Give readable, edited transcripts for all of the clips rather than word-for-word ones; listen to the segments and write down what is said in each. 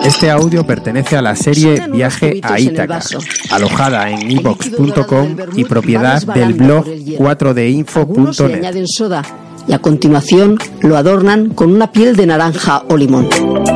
Este audio pertenece a la serie Viaje a Ítaca, alojada en iVoox.com y propiedad del blog 4dinfo.net. Le añaden soda y a continuación lo adornan con una piel de naranja o limón.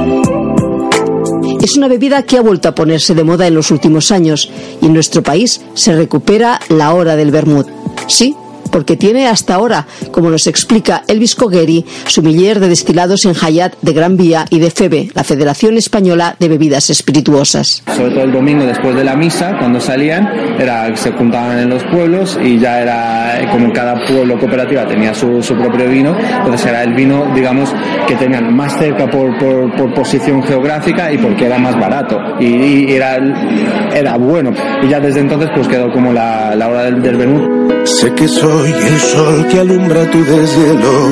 Es una bebida que ha vuelto a ponerse de moda en los últimos años y en nuestro país se recupera la hora del vermut. Sí, porque tiene hasta ahora, como nos explica Elvis Cogheri, sommelier de destilados en Hayat de Gran Vía y de FEBE, la Federación Española de Bebidas Espirituosas. Sobre todo el domingo después de la misa, cuando salían, se juntaban en los pueblos y ya era como cada pueblo cooperativa tenía su propio vino, entonces era el vino, digamos, que tenían más cerca por posición geográfica y porque era más barato y era bueno. Y ya desde entonces pues quedó como la hora del vermut. Sé que soy el sol que alumbra tu deshielo,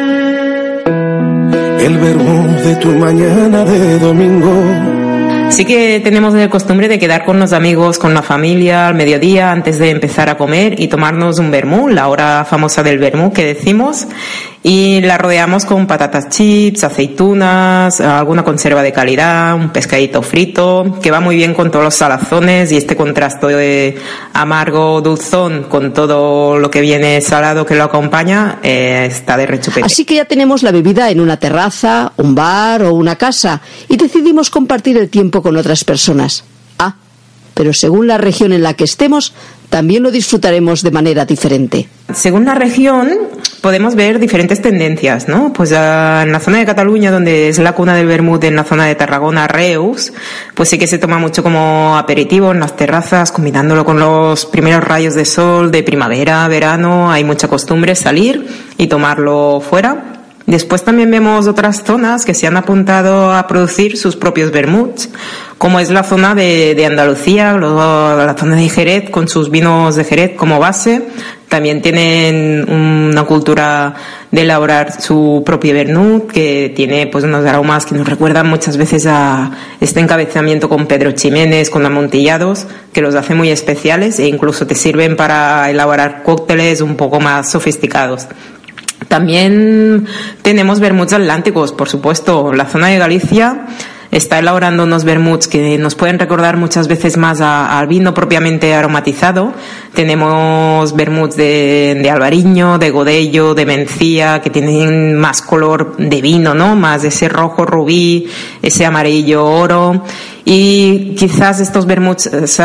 el vermut de tu mañana de domingo. Sí que tenemos la costumbre de quedar con los amigos, con la familia al mediodía antes de empezar a comer y tomarnos un vermut, la hora famosa del vermut que decimos, y la rodeamos con patatas chips, aceitunas, alguna conserva de calidad, un pescadito frito, que va muy bien con todos los salazones y este contraste de amargo, dulzón con todo lo que viene salado que lo acompaña, está de rechupete. Así que ya tenemos la bebida en una terraza, un bar o una casa y decidimos compartir el tiempo con otras personas. Pero según la región en la que estemos, también lo disfrutaremos de manera diferente. Según la región, podemos ver diferentes tendencias, ¿no? Pues en la zona de Cataluña, donde es la cuna del vermut, en la zona de Tarragona, Reus, pues sí que se toma mucho como aperitivo en las terrazas, combinándolo con los primeros rayos de sol de primavera, verano. Hay mucha costumbre salir y tomarlo fuera. Después también vemos otras zonas que se han apuntado a producir sus propios vermuts, como es la zona de Andalucía, la zona de Jerez, con sus vinos de Jerez como base. También tienen una cultura de elaborar su propio vermut, que tiene pues unos aromas que nos recuerdan muchas veces a este encabezamiento con Pedro Ximénez, con amontillados, que los hace muy especiales e incluso te sirven para elaborar cócteles un poco más sofisticados. También tenemos vermuts atlánticos, por supuesto. La zona de Galicia está elaborando unos vermuts que nos pueden recordar muchas veces más al vino propiamente aromatizado. Tenemos vermuts de albariño, de godello, de mencía, que tienen más color de vino, ¿no? Más ese rojo rubí, ese amarillo oro. Y quizás estos vermuts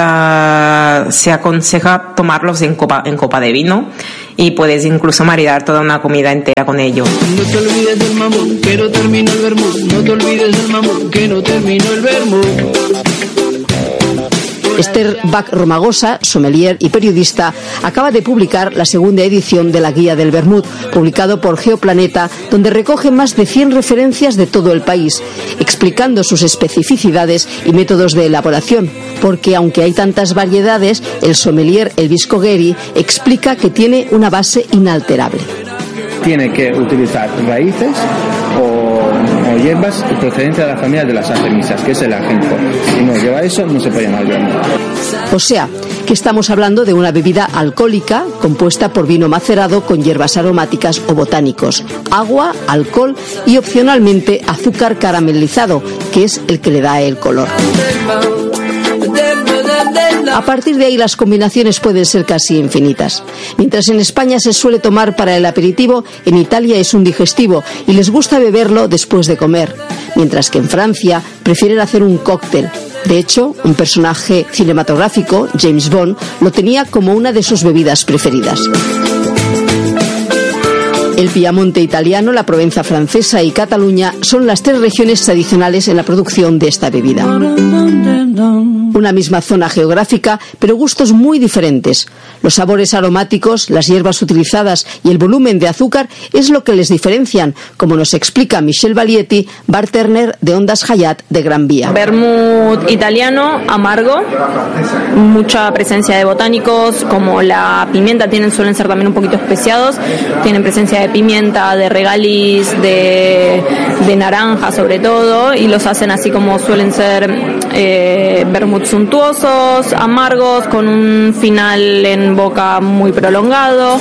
se aconseja tomarlos en copa de vino y puedes incluso maridar toda una comida entera con ello. No te olvides del mamón, que no terminó el vermut. No te olvides del mamón, que no terminó el vermut. Esther Bach Romagosa, sommelier y periodista, acaba de publicar la segunda edición de la Guía del Vermut, publicado por Geoplaneta, donde recoge más de 100 referencias de todo el país, explicando sus especificidades y métodos de elaboración, porque aunque hay tantas variedades, el sommelier Elvis Cogheri explica que tiene una base inalterable. Tiene que utilizar raíces o hierbas procedentes de la familia de las artemisas, que es el ajenjo. Si no lleva eso, no se puede llamar vermut. O sea, que estamos hablando de una bebida alcohólica compuesta por vino macerado con hierbas aromáticas o botánicos, agua, alcohol y opcionalmente azúcar caramelizado, que es el que le da el color. A partir de ahí las combinaciones pueden ser casi infinitas. Mientras en España se suele tomar para el aperitivo, en Italia es un digestivo y les gusta beberlo después de comer, mientras que en Francia prefieren hacer un cóctel. De hecho, un personaje cinematográfico, James Bond, lo tenía como una de sus bebidas preferidas. El Piamonte italiano, la Provenza francesa y Cataluña son las 3 regiones tradicionales en la producción de esta bebida. Una misma zona geográfica, pero gustos muy diferentes. Los sabores aromáticos, las hierbas utilizadas y el volumen de azúcar es lo que les diferencian, como nos explica Michelle Valietti, bartender de Ondas Hayat de Gran Vía. Vermut italiano, amargo, mucha presencia de botánicos, como la pimienta suelen ser también un poquito especiados, tienen presencia de pimienta, de regaliz, de naranja sobre todo, y los hacen así como suelen ser vermuts suntuosos, amargos, con un final en boca muy prolongado.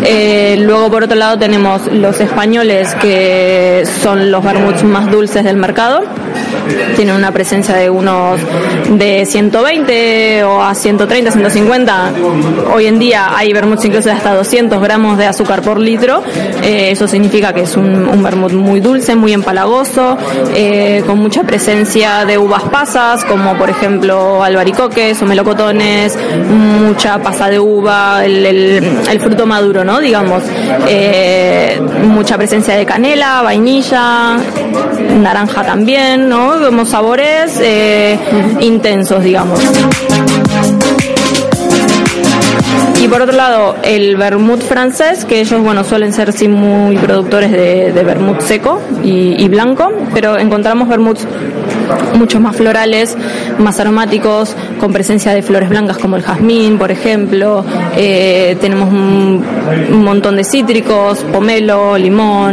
Luego, por otro lado, tenemos los españoles, que son los vermuts más dulces del mercado. Tienen una presencia de unos de 120 o a 130, 150. Hoy en día hay vermuts incluso de hasta 200 gramos de azúcar por litro. Eso significa que es un vermut muy dulce, muy empalagoso, con mucha presencia de uvas pasas, como por ejemplo albaricoques o melocotones, mucha pasa de uva, el fruto maduro, ¿no? Digamos, mucha presencia de canela, vainilla, naranja también, ¿no? Como sabores intensos, digamos. Y por otro lado, el vermut francés, que ellos, bueno, suelen ser sí muy productores de vermut seco y blanco, pero encontramos vermuts mucho más florales, más aromáticos, con presencia de flores blancas como el jazmín, por ejemplo. Tenemos un montón de cítricos, pomelo, limón,